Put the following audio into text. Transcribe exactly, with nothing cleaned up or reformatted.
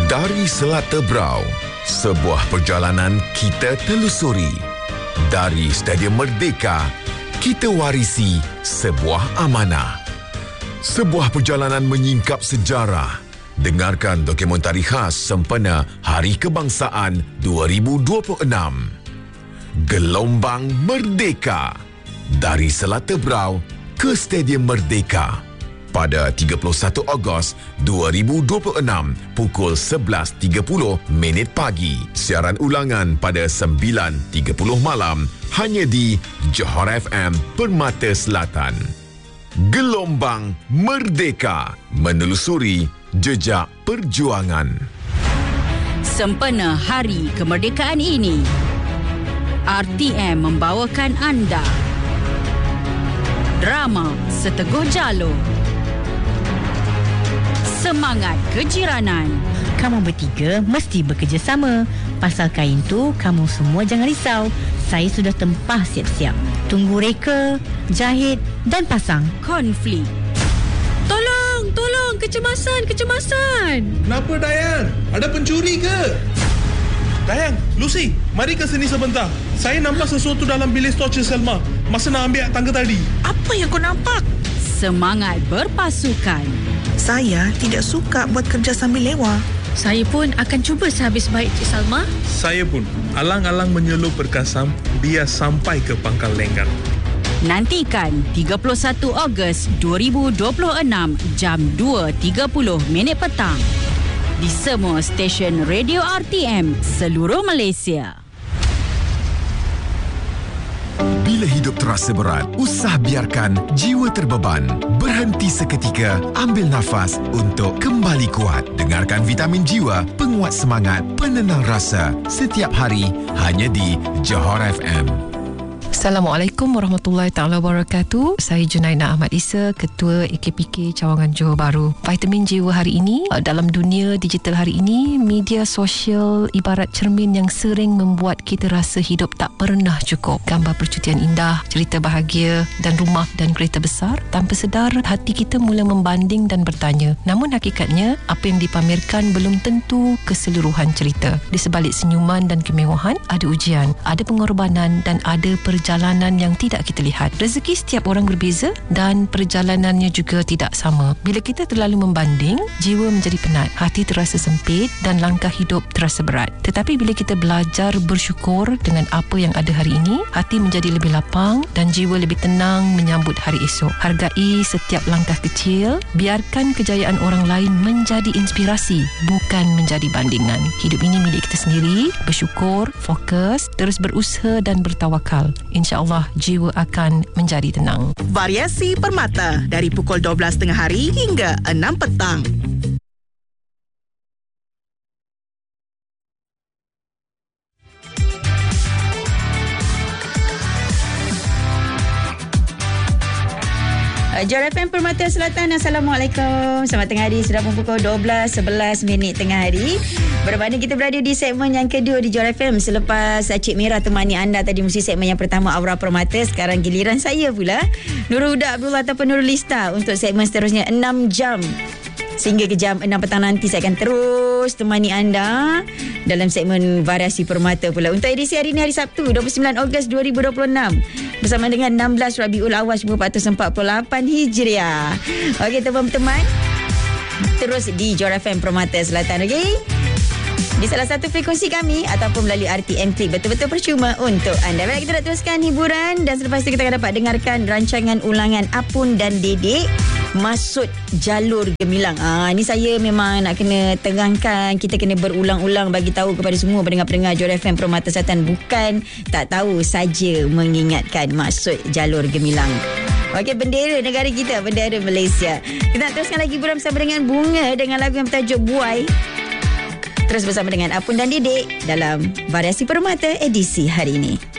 Dari Selat Tebrau, sebuah perjalanan kita telusuri. Dari Stadium Merdeka, kita warisi sebuah amanah. Sebuah perjalanan menyingkap sejarah. Dengarkan dokumentari khas sempena Hari Kebangsaan dua ribu dua puluh enam. Gelombang Merdeka. Dari Selat Tebrau ke Stadium Merdeka. Pada tiga puluh satu Ogos dua ribu dua puluh enam pukul sebelas tiga puluh minit pagi. Siaran ulangan pada sembilan tiga puluh malam hanya di Johor F M Permata Selatan. Gelombang Merdeka, menelusuri jejak perjuangan. Sempena Hari Kemerdekaan ini, R T M membawakan anda drama Seteguh Jalur, Semangat Kejiranan. Kamu bertiga mesti bekerjasama. Pasal kain tu, kamu semua jangan risau. Saya sudah tempah siap-siap. Tunggu reka, jahit dan pasang. Konflik. Tolong, tolong, kecemasan, kecemasan. Kenapa, Dayang? Ada pencuri ke? Dayang, Lucy, mari ke sini sebentar. Saya nampak sesuatu dalam bilik storage Selma masa nak ambil tangga tadi. Apa yang kau nampak? Semangat berpasukan. Saya tidak suka buat kerja sambil lewa. Saya pun akan cuba sehabis baik, Cik Salma. Saya pun alang-alang menyelup berkasam biar sampai ke pangkal lenggang. Nantikan tiga puluh satu Ogos dua ribu dua puluh enam jam dua tiga puluh minit petang di semua stesen radio R T M seluruh Malaysia. Bila hidup terasa berat, usah biarkan jiwa terbeban. Berhenti seketika, ambil nafas untuk kembali kuat. Dengarkan Vitamin Jiwa, penguat semangat, penenang rasa. Setiap hari, hanya di Johor F M. Assalamualaikum warahmatullahi taala wabarakatuh. Saya Junaina Ahmad Isa, Ketua A K P K Cawangan Johor Bahru. Vitamin Jiwa hari ini, dalam dunia digital hari ini, media sosial ibarat cermin yang sering membuat kita rasa hidup tak pernah cukup. Gambar percutian indah, cerita bahagia dan rumah dan kereta besar. Tanpa sedar, hati kita mula membanding dan bertanya. Namun hakikatnya, apa yang dipamerkan belum tentu keseluruhan cerita. Di sebalik senyuman dan kemewahan, ada ujian, ada pengorbanan dan ada perjalanan Perjalanan yang tidak kita lihat. Rezeki setiap orang berbeza dan perjalanannya juga tidak sama. Bila kita terlalu membanding, jiwa menjadi penat, hati terasa sempit dan langkah hidup terasa berat. Tetapi bila kita belajar bersyukur dengan apa yang ada hari ini, hati menjadi lebih lapang dan jiwa lebih tenang menyambut hari esok. Hargai setiap langkah kecil, biarkan kejayaan orang lain menjadi inspirasi, bukan menjadi bandingan. Hidup ini milik kita sendiri. Bersyukur, fokus, terus berusaha dan bertawakal. InsyaAllah jiwa akan menjadi tenang. Variasi Permata dari pukul dua belas tengah hari hingga enam petang. Johor F M Permata Selatan, Assalamualaikum. Selamat tengah hari, sudah pun pukul dua belas sebelas minit tengah hari. Bermana kita berada di segmen yang kedua di Johor F M. Selepas Cik Mira temani anda tadi musim segmen yang pertama Aura Permata, sekarang giliran saya pula, Nurul Huda Abdullah ataupun Nurul Lista, untuk segmen seterusnya enam jam. Sehingga ke jam enam petang nanti saya akan terus temani anda dalam segmen Variasi Permata pula. Untuk edisi hari ini, hari Sabtu dua puluh sembilan Ogos dua ribu dua puluh enam, bersama dengan enam belas Rabiul Awal seribu empat ratus empat puluh lapan Hijriah. Okey teman-teman, terus di Johor F M Permata Selatan, okey? Di salah satu frekuensi kami ataupun melalui R T M Klik, betul-betul percuma untuk anda. Baik, kita nak teruskan hiburan dan selepas itu kita akan dapat dengarkan rancangan ulangan Apun dan Dedek Masuk Jalur Gemilang. Ah, ni saya memang nak kena terangkan, kita kena berulang-ulang bagi tahu kepada semua pendengar-pendengar Johor F M Permata Selatan, bukan tak tahu saja mengingatkan Masuk Jalur Gemilang. Okey, bendera negara kita, bendera Malaysia. Kita nak teruskan lagi hiburan bersama dengan Bunga dengan lagu yang bertajuk Buai. Terus bersama dengan Apun dan Dedek dalam Variasi Permata edisi hari ini.